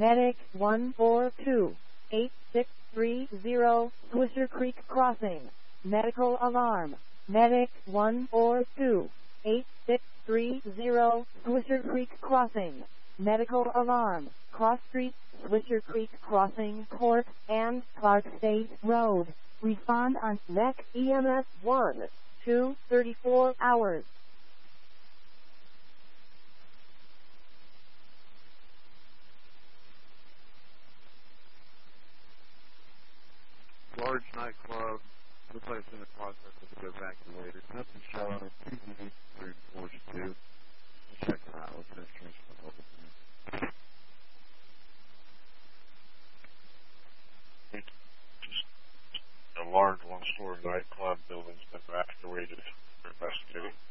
Medic 142-8630, Swisher Creek Crossing. Medical alarm. Medic 142-8630, Swisher Creek Crossing. Medical alarm. Cross Street, Swisher Creek Crossing, Court, and Clark State Road. Respond on NEC EMS 1-2-34 hours. Large nightclub. Looks like it's in the process of the evacuated. Nothing showing on TV 342. Check it out. What's the information over there? A large one-story nightclub building's been evacuated. They're investigating.